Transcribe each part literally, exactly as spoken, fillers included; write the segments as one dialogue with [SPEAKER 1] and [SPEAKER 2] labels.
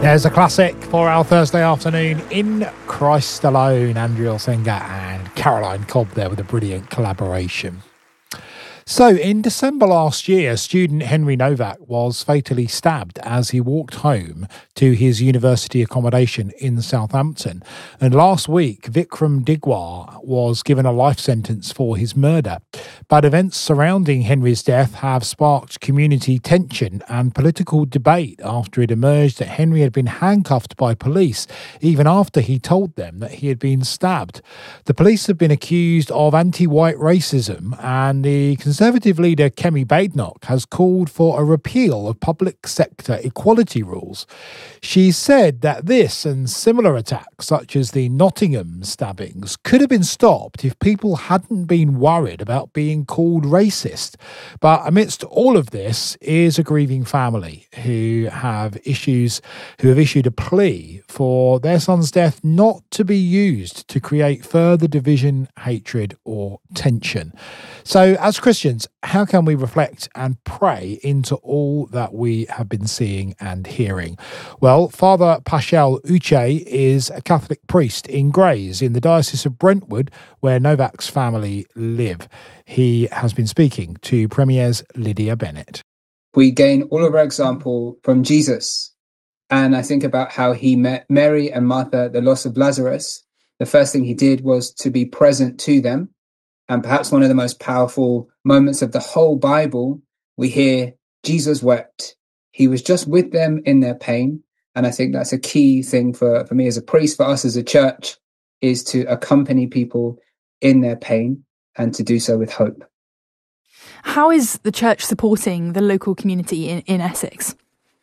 [SPEAKER 1] There's a classic for our Thursday afternoon, In Christ Alone. Andrew Elsinga and Caroline Cobb there with a brilliant collaboration. So, in December last year, student Henry Novak was fatally stabbed as he walked home to his university accommodation in Southampton. And last week, Vikram Digwar was given a life sentence for his murder. But events surrounding Henry's death have sparked community tension and political debate after it emerged that Henry had been handcuffed by police even after he told them that he had been stabbed. The police have been accused of anti-white racism, and the Conservative leader Kemi Badenoch has called for a repeal of public sector equality rules. She said that this and similar attacks, such as the Nottingham stabbings, could have been stopped if people hadn't been worried about being called racist. But amidst all of this is a grieving family who have issues, who have issued a plea for their son's death not to be used to create further division, hatred, or tension. So, as Christians, how can we reflect and pray into all that we have been seeing and hearing? Well, Father Pashel Uche is a Catholic priest in Grays in the Diocese of Brentwood, where Novak's family live. He has been speaking to Premier's Lydia Bennett.
[SPEAKER 2] We gain all of our example from Jesus. And I think about how he met Mary and Martha at the loss of Lazarus. The first thing he did was to be present to them. And perhaps one of the most powerful moments of the whole Bible, we hear Jesus wept. He was just with them in their pain. And I think that's a key thing for, for me as a priest, for us as a church, is to accompany people in their pain and to do so with hope.
[SPEAKER 3] How is the church supporting the local community in, in Essex?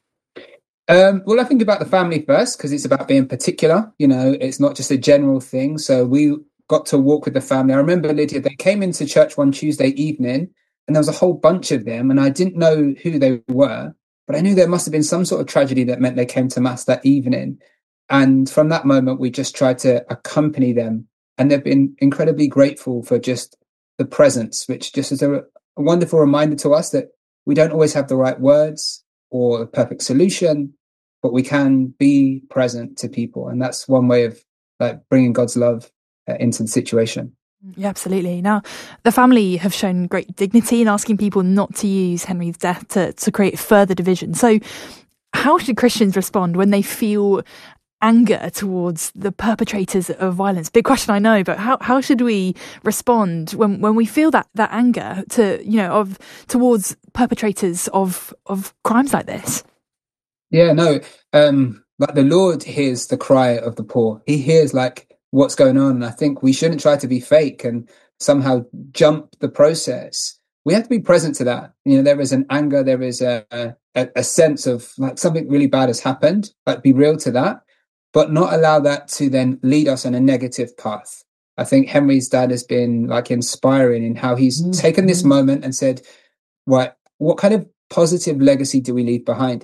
[SPEAKER 2] Um, well, I think about the family first, because it's about being particular. You know, it's not just a general thing. So we got to walk with the family. I remember, Lydia, they came into church one Tuesday evening and there was a whole bunch of them and I didn't know who they were, but I knew there must have been some sort of tragedy that meant they came to Mass that evening. And from that moment, we just tried to accompany them. And they've been incredibly grateful for just the presence, which just is a, a wonderful reminder to us that we don't always have the right words or a perfect solution, but we can be present to people. And that's one way of like bringing God's love into the situation.
[SPEAKER 3] Yeah, absolutely. Now, the family have shown great dignity in asking people not to use Henry's death to, to create further division. So how should Christians respond when they feel anger towards the perpetrators of violence? Big question, I know, but how, how should we respond when, when we feel that, that anger to, you know, of towards perpetrators of, of crimes like this?
[SPEAKER 2] Yeah, no, um, like the Lord hears the cry of the poor. He hears like what's going on. And I think we shouldn't try to be fake and somehow jump the process. We have to be present to that. You know, there is an anger, there is a, a, a sense of like something really bad has happened, like be real to that, but not allow that to then lead us on a negative path. I think Henry's dad has been like inspiring in how he's mm-hmm. taken this moment and said, right, what kind of positive legacy do we leave behind?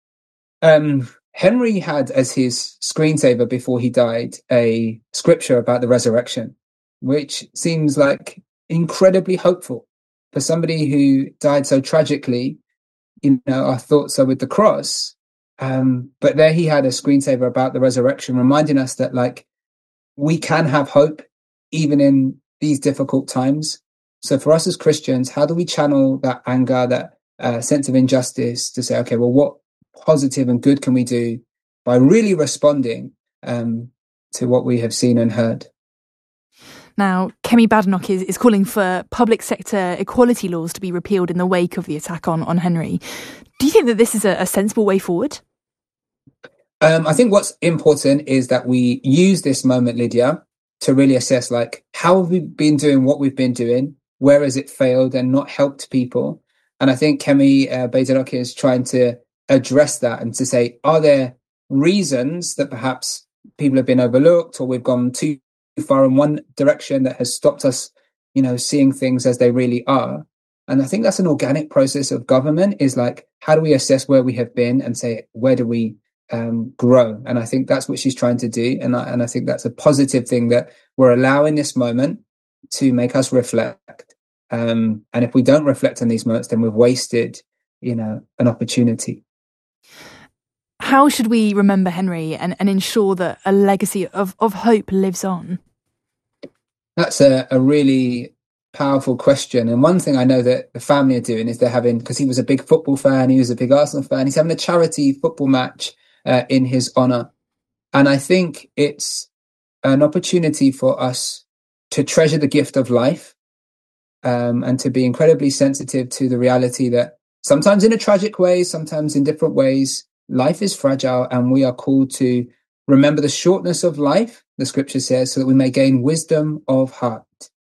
[SPEAKER 2] Um, Henry had as his screensaver before he died a scripture about the resurrection, which seems like incredibly hopeful for somebody who died so tragically. You know, our thoughts are with the cross. Um, but there he had a screensaver about the resurrection, reminding us that like we can have hope even in these difficult times. So for us as Christians, how do we channel that anger, that uh, sense of injustice to say, okay, well, what positive and good can we do by really responding um, to what we have seen and heard?
[SPEAKER 3] Now, Kemi Badenoch is, is calling for public sector equality laws to be repealed in the wake of the attack on, on Henry. Do you think that this is a, a sensible way forward?
[SPEAKER 2] Um, I think what's important is that we use this moment, Lydia, to really assess, like, how have we been doing what we've been doing? Where has it failed and not helped people? And I think Kemi uh, Badenoch is trying to address that and to say, are there reasons that perhaps people have been overlooked or we've gone too far in one direction that has stopped us, you know, seeing things as they really are? And I think that's an organic process of government, is like, how do we assess where we have been and say, where do we um, grow? And I think that's what she's trying to do. And I, and I think that's a positive thing, that we're allowing this moment to make us reflect. Um, and if we don't reflect on these moments, then we've wasted, you know, an opportunity.
[SPEAKER 3] how should we remember Henry and, and ensure that a legacy of, of hope lives on?
[SPEAKER 2] That's a, a really powerful question. And one thing I know that the family are doing is they're having, because he was a big football fan, he was a big Arsenal fan, he's having a charity football match uh, in his honour. And I think it's an opportunity for us to treasure the gift of life um, and to be incredibly sensitive to the reality that sometimes in a tragic way, sometimes in different ways, life is fragile, and we are called to remember the shortness of life, the scripture says, so that we may gain wisdom of heart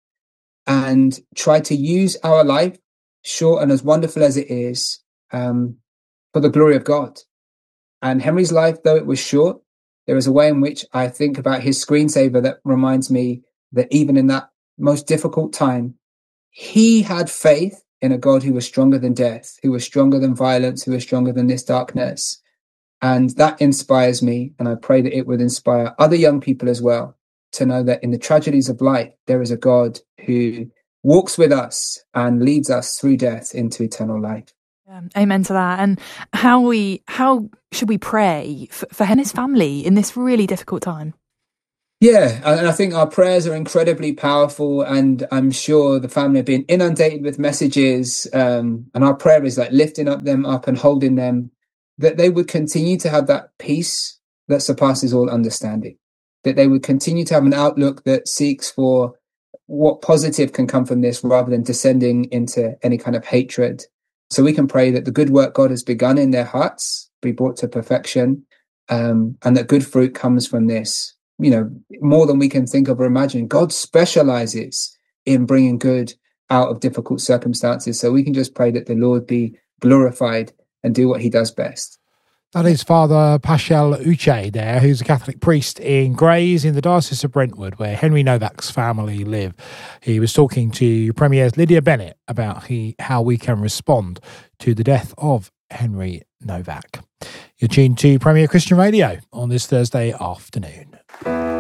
[SPEAKER 2] and try to use our life, short and as wonderful as it is, um, for the glory of God. And Henry's life, though it was short, there is a way in which I think about his screensaver that reminds me that even in that most difficult time, he had faith in a God who was stronger than death, who was stronger than violence, who was stronger than this darkness. And that inspires me. And I pray that it would inspire other young people as well to know that in the tragedies of life, there is a God who walks with us and leads us through death into eternal life.
[SPEAKER 3] Um, amen to that. And how we how should we pray for, for Henry's family in this really difficult time?
[SPEAKER 2] Yeah, and I think our prayers are incredibly powerful, and I'm sure the family have been inundated with messages, um, and our prayer is like lifting up them up and holding them, that they would continue to have that peace that surpasses all understanding, that they would continue to have an outlook that seeks for what positive can come from this rather than descending into any kind of hatred. So we can pray that the good work God has begun in their hearts be brought to perfection, um, and that good fruit comes from this. You know, more than we can think of or imagine. God specializes in bringing good out of difficult circumstances. So we can just pray that the Lord be glorified and do what he does best.
[SPEAKER 1] That is Father Paschal Uche there, who's a Catholic priest in Grays in the Diocese of Brentwood, where Henry Novak's family live. He was talking to Premier Lydia Bennett about he, how we can respond to the death of Henry Novak. You're tuned to Premier Christian Radio on this Thursday afternoon.